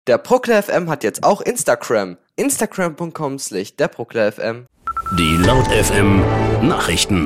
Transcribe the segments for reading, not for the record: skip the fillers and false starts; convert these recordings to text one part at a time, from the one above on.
Der Proklar FM hat jetzt auch Instagram. Instagram.com/derproklafm. Die Laut FM Nachrichten.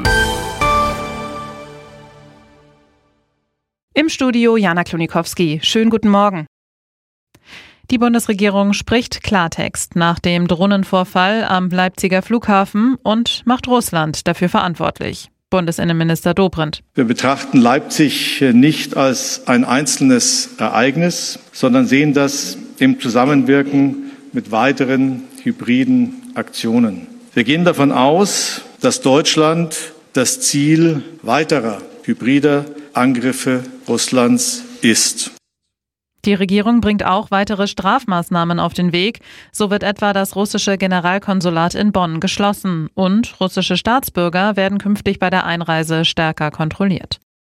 Im Studio Jana Klonikowski. Schönen guten Morgen. Die Bundesregierung spricht Klartext nach dem Drohnenvorfall am Leipziger Flughafen und macht Russland dafür verantwortlich. Bundesinnenminister Dobrindt. Wir betrachten Leipzig nicht als ein einzelnes Ereignis, sondern sehen das im Zusammenwirken mit weiteren hybriden Aktionen. Wir gehen davon aus, dass Deutschland das Ziel weiterer hybrider Angriffe Russlands ist. Die Regierung bringt auch weitere Strafmaßnahmen auf den Weg. So wird etwa das russische Generalkonsulat in Bonn geschlossen und russische Staatsbürger werden künftig bei der Einreise stärker kontrolliert.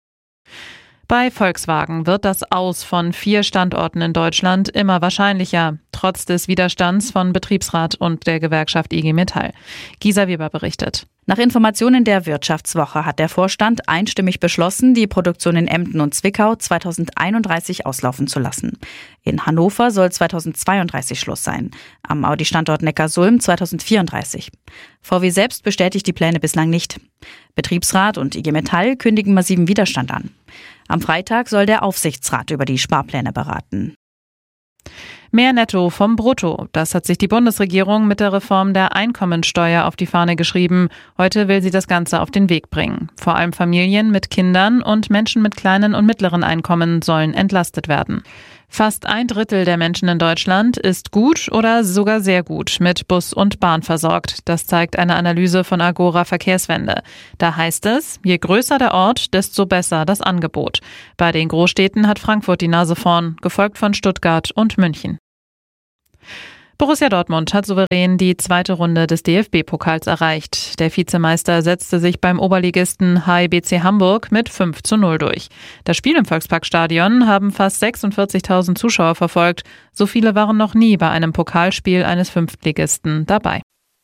Bei Volkswagen wird das Aus von 4 Standorten in Deutschland immer wahrscheinlicher, trotz des Widerstands von Betriebsrat und der Gewerkschaft IG Metall. Gisa Weber berichtet. Nach Informationen der Wirtschaftswoche hat der Vorstand einstimmig beschlossen, die Produktion in Emden und Zwickau 2031 auslaufen zu lassen. In Hannover soll 2032 Schluss sein, am Audi-Standort Neckarsulm 2034. VW selbst bestätigt die Pläne bislang nicht. Betriebsrat und IG Metall kündigen massiven Widerstand an. Am Freitag soll der Aufsichtsrat über die Sparpläne beraten. Mehr Netto vom Brutto. Das hat sich die Bundesregierung mit der Reform der Einkommensteuer auf die Fahne geschrieben. Heute will sie das Ganze auf den Weg bringen. Vor allem Familien mit Kindern und Menschen mit kleinen und mittleren Einkommen sollen entlastet werden. Fast 1/3 der Menschen in Deutschland ist gut oder sogar sehr gut mit Bus und Bahn versorgt. Das zeigt eine Analyse von Agora Verkehrswende. Da heißt es, je größer der Ort, desto besser das Angebot. Bei den Großstädten hat Frankfurt die Nase vorn, gefolgt von Stuttgart und München. Borussia Dortmund hat souverän die 2. Runde des DFB-Pokals erreicht. Der Vizemeister setzte sich beim Oberligisten HIBC Hamburg mit 5:0 durch. Das Spiel im Volksparkstadion haben fast 46.000 Zuschauer verfolgt. So viele waren noch nie bei einem Pokalspiel eines Fünftligisten dabei.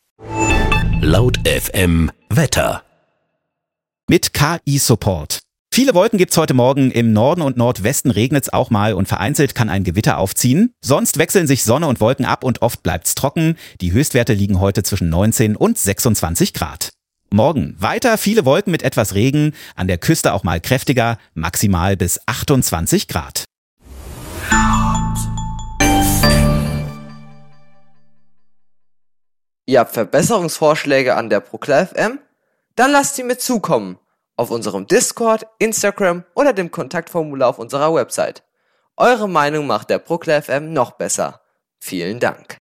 Laut FM Wetter. Mit KI-Support. Viele Wolken gibt's heute Morgen. Im Norden und Nordwesten regnet's auch mal und vereinzelt kann ein Gewitter aufziehen. Sonst wechseln sich Sonne und Wolken ab und oft bleibt's trocken. Die Höchstwerte liegen heute zwischen 19 und 26 Grad. Morgen weiter viele Wolken mit etwas Regen, an der Küste auch mal kräftiger, maximal bis 28 Grad. Ihr habt Verbesserungsvorschläge an der Proklar FM? Dann lasst sie mir zukommen. Auf unserem Discord, Instagram oder dem Kontaktformular auf unserer Website. Eure Meinung macht der Proklar FM noch besser. Vielen Dank.